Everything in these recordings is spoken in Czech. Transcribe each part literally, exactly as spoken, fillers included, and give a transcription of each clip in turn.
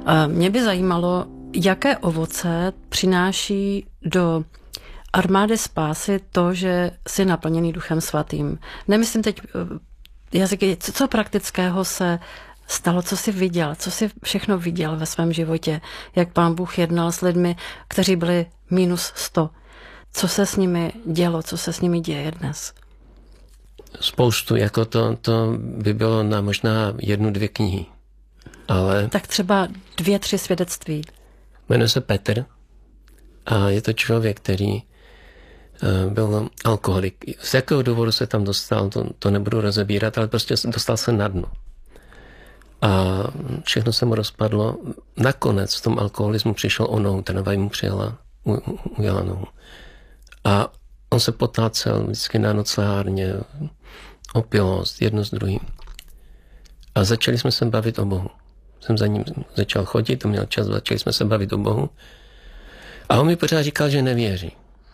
Mě by zajímalo, jaké ovoce přináší do armády spásy to, že jsi naplněný Duchem Svatým. Nemyslím teď jazyky, co, co praktického se stalo, co jsi viděl, co jsi všechno viděl ve svém životě, jak Pán Bůh jednal s lidmi, kteří byli minus sto. Co se s nimi dělo, co se s nimi děje dnes? Spoustu, jako to, to by bylo na možná jednu, dvě knihy. Ale... Tak třeba dvě, tři svědectví. Jmenuje se Petr a je to člověk, který byl alkoholik. Z jakého důvodu se tam dostal, to, to nebudu rozebírat, ale prostě dostal se na dno. A všechno se mu rozpadlo. Nakonec v tom alkoholismu přišel o nohu, ten mu přijela, ujela nohu. A on se potácel vždycky na noclehárně, opilost, jedno s druhým. A začali jsme se bavit o Bohu. Jsem za ním začal chodit, to měl čas, začali jsme se bavit o Bohu. A on mi pořád říkal, že nevěří.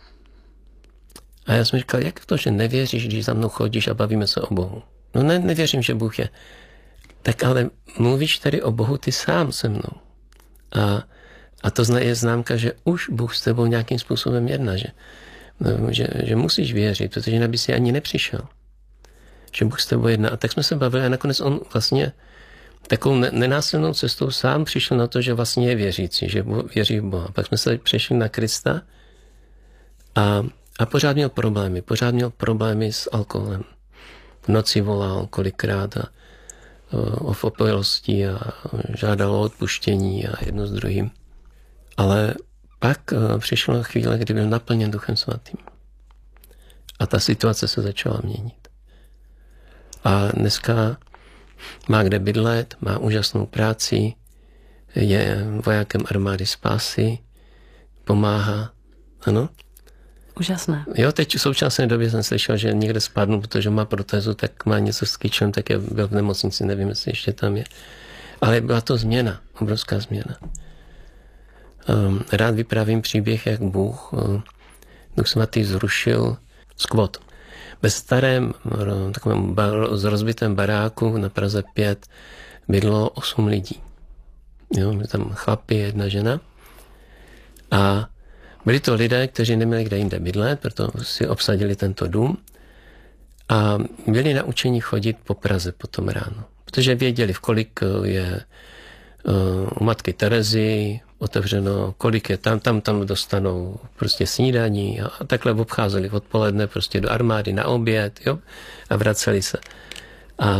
A já jsem říkal, jak to, že nevěříš, když za mnou chodíš a bavíme se o Bohu? No ne, nevěřím, že Bůh je. Tak ale mluvíš tady o Bohu ty sám se mnou. A, a to je známka, že už Bůh s tebou nějakým způsobem jedná, že, že, že musíš věřit, protože jinak by si ani nepřišel. Že Bůh s tebou jedná. A tak jsme se bavili a nakonec on vlastně takovou nenásilnou cestou sám přišel na to, že vlastně je věřící, že věří v Boha. Pak jsme se přišli na Krista a, a pořád měl problémy. Pořád měl problémy s alkoholem. V noci volal kolikrát a o opilosti a žádal o odpuštění a jedno s druhým. Ale pak přišla chvíle, kdy byl naplněn Duchem Svatým. A ta situace se začala měnit. A dneska má kde bydlet, má úžasnou práci, je vojákem armády spásy, pomáhá. Ano? Úžasné. Jo, teď v současné době jsem slyšel, že někde spadnu, protože má protézu, tak má něco s kyčem, tak je byl v nemocnici, nevím, jestli ještě tam je. Ale byla to změna, obrovská změna. Um, rád vyprávím příběh, jak Bůh, uh, Duch Svatý zrušil skvot. Ve starém takovém bar, rozbitém baráku na Praze pět bydlo osm lidí. Jo, byli tam chlapi, jedna žena. A byli to lidé, kteří neměli kde jinde bydlet, proto si obsadili tento dům a byli naučeni chodit po Praze potom ráno. Protože věděli, v kolik je u matky Terezy otevřeno, kolik je tam, tam, tam dostanou prostě snídaní a takhle obcházeli odpoledne prostě do armády na oběd, jo, a vraceli se. A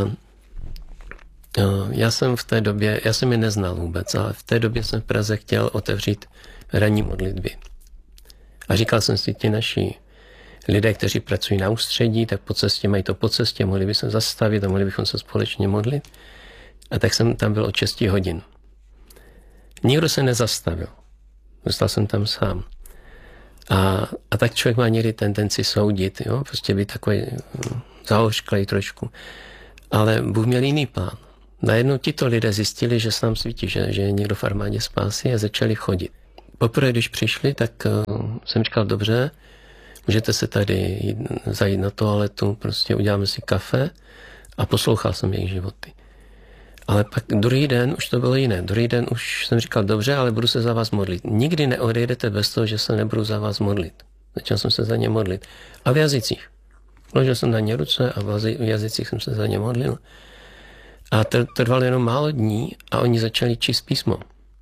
já jsem v té době, já jsem je neznal vůbec, ale v té době jsem v Praze chtěl otevřít ranní modlitby. A říkal jsem si, ti naši lidé, kteří pracují na ústředí, tak po cestě mají to po cestě, mohli by se zastavit a mohli bychom se společně modlit. A tak jsem tam byl od šesti hodin. Nikdo se nezastavil. Dostal jsem tam sám. A, a tak člověk má někdy tendenci soudit, jo? Prostě být takový zahořklej trošku. Ale Bůh měl jiný plán. Najednou tito lidé zjistili, že se nám svítí, že, že je někdo v armádě spásy a začali chodit. Poprvé, když přišli, tak uh, jsem říkal, dobře, můžete se tady jít, zajít na toaletu, prostě uděláme si kafe a poslouchal jsem jejich životy. Ale pak druhý den už to bylo jiné. Druhý den už jsem říkal, dobře, ale budu se za vás modlit. Nikdy neodejdete bez toho, že se nebudu za vás modlit. Začal jsem se za ně modlit. A v jazycích. Vložil jsem na ně ruce a v jazycích jsem se za ně modlil. A to trvalo jenom málo dní a oni začali číst písmo.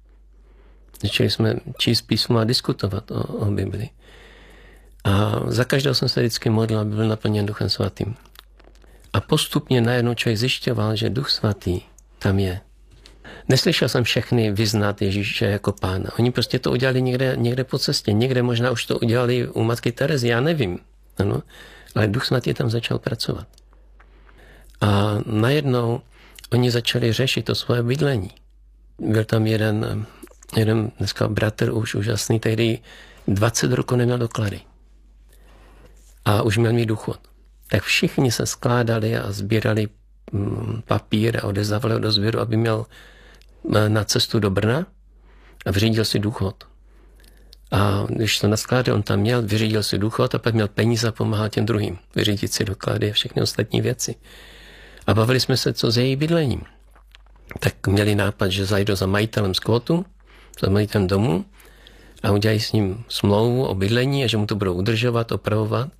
Začali jsme číst písmo a diskutovat o, o Bibli. A za každého jsem se vždycky modlil, aby byl naplněn Duchem Svatým. A postupně najednou člověk zjišťoval, že Duch Svatý tam je. Neslyšel jsem všechny vyznat Ježíše jako pána. Oni prostě to udělali někde, někde po cestě. Někde možná už to udělali u matky Terezy, já nevím. Ano? Ale Duch Svatý tam začal pracovat. A najednou oni začali řešit to svoje bydlení. Byl tam jeden, jeden dneska bratr už úžasný, tehdy dvacet roku neměl doklady. A už měl mít důchod. Tak všichni se skládali a sbírali papír a odezdávali ho do sběru, aby měl na cestu do Brna a vyřídil si důchod. A když to naskládal, on tam měl, vyřídil si důchod a pak měl peníze a pomáhal těm druhým. Vyřídit si doklady a všechny ostatní věci. A bavili jsme se, co s její bydlením. tak měli nápad, že zajdou za majitelem skvotu, za majitelem domu a udělají s ním smlouvu o bydlení a že mu to budou udržovat, opravovat.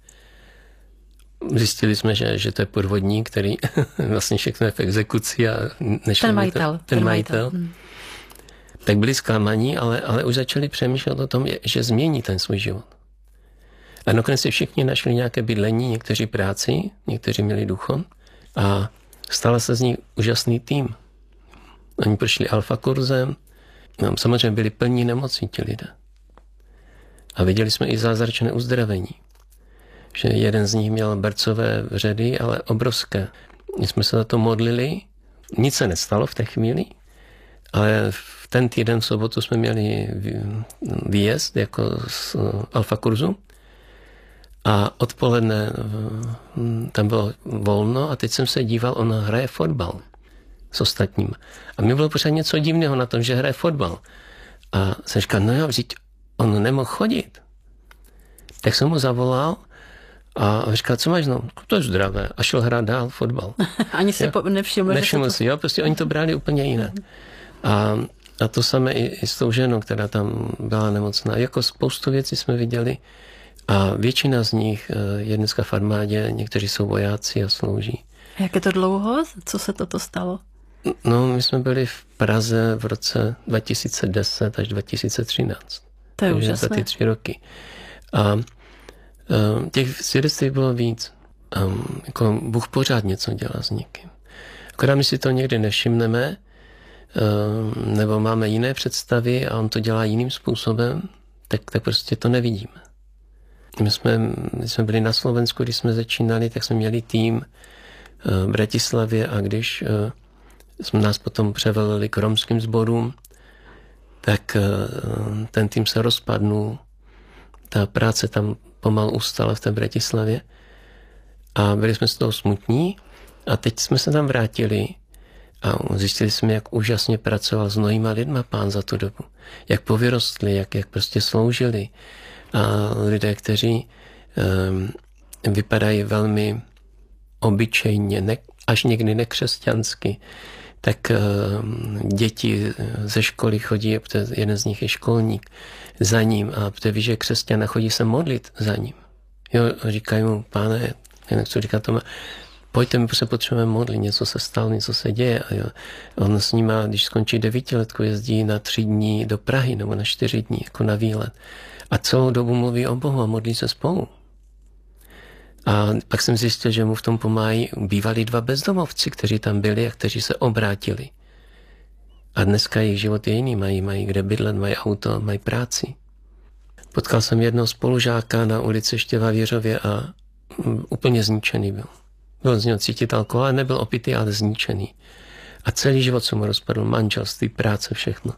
Zjistili jsme, že, že to je podvodník, který vlastně všechno je v exekuci a ten majitel. To, ten, ten majitel. majitel. Tak byli zklamaní, ale, ale už začali přemýšlet o tom, že změní ten svůj život. A nakonec si všichni našli nějaké bydlení, někteří práci, někteří měli duchom a stala se z nich úžasný tým. Oni prošli alfa kurzem, no, samozřejmě byli plní nemocí ti lidé. A viděli jsme i zázračné uzdravení. Že jeden z nich měl bercové vředy, ale obrovské. My jsme se za to modlili, nic se nestalo v té chvíli, ale v ten týden v sobotu jsme měli výjezd jako z alfa kurzu a odpoledne tam bylo volno a teď jsem se díval, on hraje fotbal s ostatním. A mi bylo pořád něco divného na tom, že hraje fotbal. A jsem říkal, no jo, vždyť on nemohl chodit. Tak jsem mu zavolal a říkal, co máš? No, to je zdravé. A šel hrát dál fotbal. Ani si po, nevšiml, nevšiml že si, jo, prostě oni to brali úplně jinak. A, a to samé i, i s tou ženou, která tam byla nemocná. Jako spoustu věcí jsme viděli a většina z nich je dneska v armádě, někteří jsou vojáci a slouží. Jak je to dlouho? Co se toto stalo? No, my jsme byli v Praze v roce dva tisíce deset až dva tisíce třináct. To je úžasné. Za ty tři roky. A um, těch svědectví bylo víc. Um, jako Bůh pořád něco dělá s někým. Akorát my si to někdy nevšimneme, um, nebo máme jiné představy a on to dělá jiným způsobem, tak, tak prostě to nevidíme. My jsme, my jsme byli na Slovensku, když jsme začínali, tak jsme měli tým v Bratislavě a když jsme nás potom převelili k romským sborům, tak ten tým se rozpadnul. Ta práce tam pomalu ustala v té Bratislavě a byli jsme z toho smutní a teď jsme se tam vrátili a zjistili jsme, jak úžasně pracoval s mnohýma lidma Pán za tu dobu. Jak povyrostli, jak, jak prostě sloužili. A lidé, kteří um, vypadají velmi obyčejně, ne, až někdy nekřesťansky, tak uh, děti ze školy chodí, protože jeden z nich je školník, za ním a protože ví, že křesťana chodí se modlit za ním. Jo, říkají mu, Páne, já nechci říkat tomu, pojďte, my se potřebujeme modlit, něco se stalo, něco se děje. A jo. On s nima, když skončí devítiletku, jezdí na tři dní do Prahy nebo na čtyři dní, jako na výlet. A celou dobu mluví o Bohu a modlí se spolu. A pak jsem zjistil, že mu v tom pomáhají bývalí dva bezdomovci, kteří tam byli a kteří se obrátili. A dneska jejich život je jiný, mají, mají kde bydlet, mají auto, mají práci. Potkal jsem jednoho spolužáka na ulici Štěva v Jiřově a um, úplně zničený byl. Byl z něho cítit alkohol, ale nebyl opitý, ale zničený. A celý život se mu rozpadl, manželství, práce, všechno.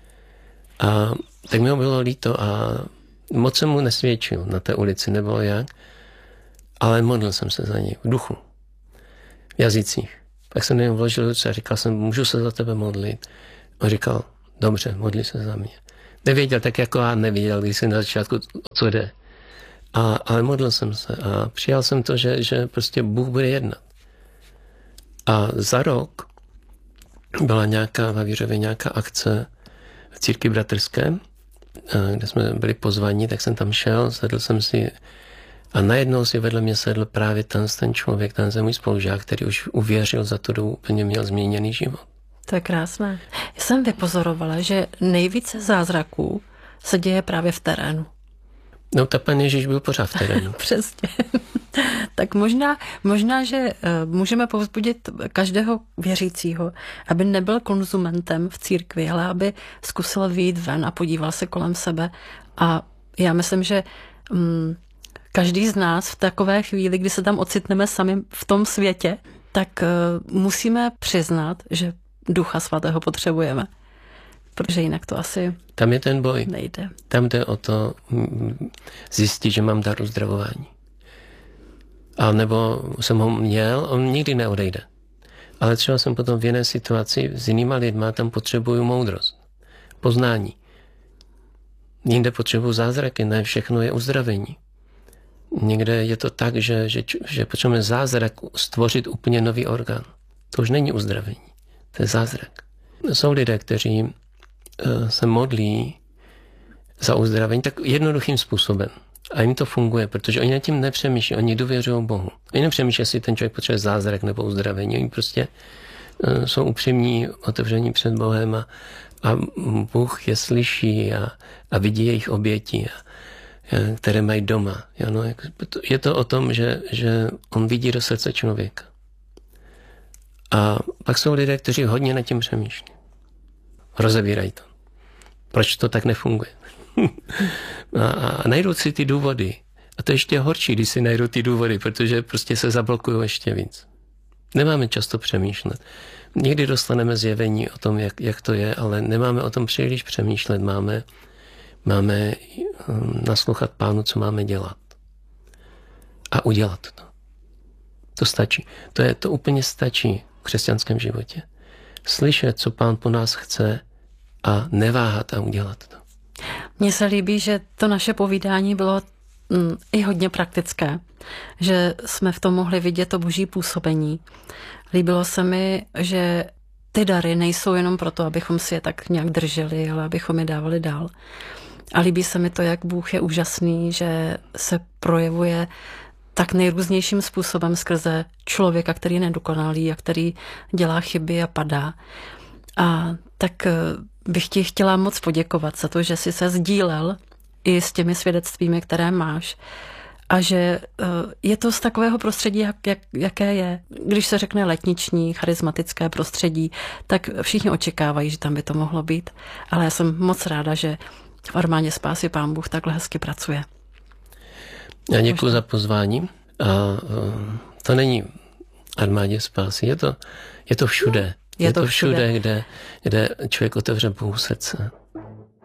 A tak mi ho bylo líto a moc jsem mu nesvědčil na té ulici, nebylo jak, ale modlil jsem se za něj v duchu, v jazycích. Tak jsem něm vložil ruce a říkal jsem, můžu se za tebe modlit? On říkal, dobře, modli se za mě. Nevěděl, tak jako já nevěděl, když jsem na začátku, o co jde. A, ale modlil jsem se a přijal jsem to, že, že prostě Bůh bude jednat. A za rok byla nějaká, v Vířově nějaká akce v církvi bratrské, kde jsme byli pozvaní, tak jsem tam šel, sedl jsem si a najednou si vedle mě sedl právě ten, ten člověk, ten můj spolužák, který už uvěřil za to, úplně měl změněný život. To je krásné. Já jsem vypozorovala, že nejvíce zázraků se děje právě v terénu. No, ta Pán Ježíš byl pořád v terénu. Přesně. Tak možná, možná, že můžeme povzbudit každého věřícího, aby nebyl konzumentem v církvi, ale aby zkusil vyjít ven a podíval se kolem sebe. A já myslím, že um, každý z nás v takové chvíli, kdy se tam ocitneme sami v tom světě, tak uh, musíme přiznat, že Ducha Svatého potřebujeme. Protože jinak to asi tam je ten boj. Nejde. Tam jde o to zjistit, že mám dar uzdravování. A nebo jsem ho měl, on nikdy neodejde. Ale třeba jsem potom v jiné situaci s jinýma lidma, tam potřebuju moudrost, poznání. Jinde potřebuju zázraky, ne všechno je uzdravení. Někde je to tak, že, že, že potřebujeme zázrak stvořit úplně nový orgán. To už není uzdravení, to je zázrak. jsou lidé, kteří se modlí za uzdravení tak jednoduchým způsobem. A jim to funguje, protože oni nad tím nepřemýšlí, oni důvěřují Bohu. Oni nepřemýšlí, jestli ten člověk potřebuje zázrak nebo uzdravení. Oni prostě jsou upřímní, otevření před Bohem a, a Bůh je slyší a, a vidí jejich oběti, a, a, které mají doma. No, je to o tom, že, že on vidí do srdce člověka. A pak jsou lidé, kteří hodně nad tím přemýšlí. Rozevírají to. Proč to tak nefunguje? a, a najdou si ty důvody. A to je ještě horší, když si najdou ty důvody, protože prostě se zablokují ještě víc. Nemáme často přemýšlet. Někdy dostaneme zjevení o tom, jak, jak to je, ale nemáme o tom příliš přemýšlet. Máme, máme naslouchat Pánu, co máme dělat. A udělat to. To stačí. To, je, to úplně stačí v křesťanském životě. Slyšet, co Pán po nás chce a neváhat a udělat to. Mně se líbí, že to naše povídání bylo mm, i hodně praktické, že jsme v tom mohli vidět to boží působení. Líbilo se mi, že ty dary nejsou jenom proto, abychom si je tak nějak drželi, ale abychom je dávali dál. A líbí se mi to, jak Bůh je úžasný, že se projevuje tak nejrůznějším způsobem skrze člověka, který je nedokonalý a který dělá chyby a padá. A tak bych ti chtěla moc poděkovat za to, že jsi se sdílel i s těmi svědectvími, které máš. A že je to z takového prostředí, jak, jak, jaké je. Když se řekne letniční, charismatické prostředí, tak všichni očekávají, že tam by to mohlo být. Ale já jsem moc ráda, že v Armádě spásy Pán Bůh takhle hezky pracuje. Já děkuji za pozvání. A to není Armádě spásy, je to, je to všude. Je, je to všude, všude kde, kde člověk otevře Bohu srdce.